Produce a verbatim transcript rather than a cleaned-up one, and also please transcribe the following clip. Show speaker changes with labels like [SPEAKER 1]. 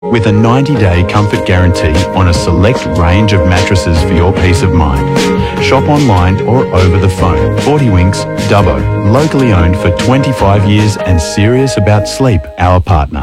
[SPEAKER 1] With a ninety day comfort guarantee on a select range of mattresses for your peace of mind. Shop online or over the phone. forty Winks, Dubbo, locally owned for twenty-five years and serious about sleep, our partner.